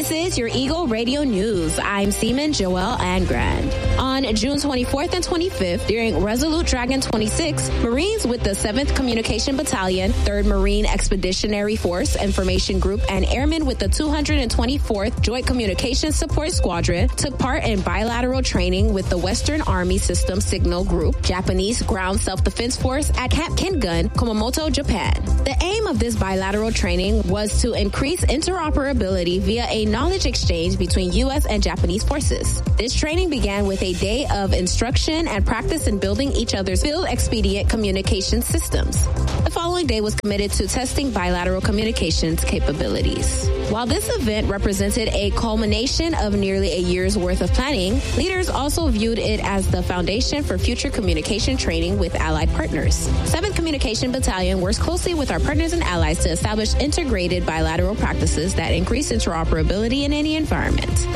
This is your Eagle Radio News. I'm Seaman Joelle Angrand. On June 24th and 25th, during Resolute Dragon 26, Marines with the 7th Communication Battalion, 3rd Marine Expeditionary Force Information Group, and airmen with the 224th Joint Communications Support Squadron took part in bilateral training with the Western Army System Signal Group, Japanese Ground Self-Defense Force at Camp Kingun, Kumamoto, Japan. The aim of this bilateral training was to increase interoperability via a knowledge exchange between U.S. and Japanese forces. This training began with a day of instruction and practice in building each other's field expedient communication systems. The following day was committed to testing bilateral communications capabilities. While this event represented a culmination of nearly a year's worth of planning, leaders also viewed it as the foundation for future communication training with allied partners. 7th Communication Battalion works closely with our partners and allies to establish integrated bilateral practices that increase interoperability in any environment.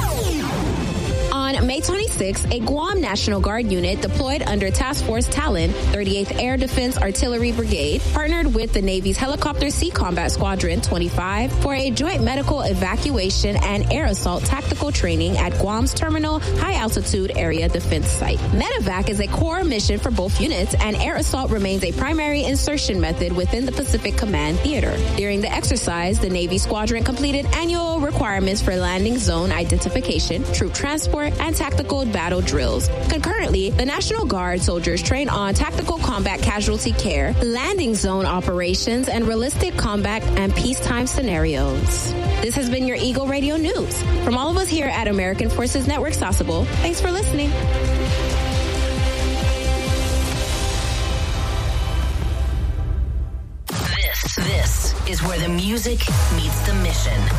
On May 26, a Guam National Guard unit deployed under Task Force Talon, 38th Air Defense Artillery Brigade, partnered with the Navy's Helicopter Sea Combat Squadron 25 for a joint medical evacuation and air assault tactical training at Guam's Terminal High Altitude Area Defense Site. Medevac is a core mission for both units, and air assault remains a primary insertion method within the Pacific Command Theater. During the exercise, the Navy squadron completed annual requirements for landing zone identification, troop transport, and tactical battle drills. Concurrently, the National Guard soldiers train on tactical combat casualty care, landing zone operations, and realistic combat and peacetime scenarios. This has been your Eagle Radio News. From all of us here at American Forces Network Sasebo, thanks for listening. This is where the music meets the mission.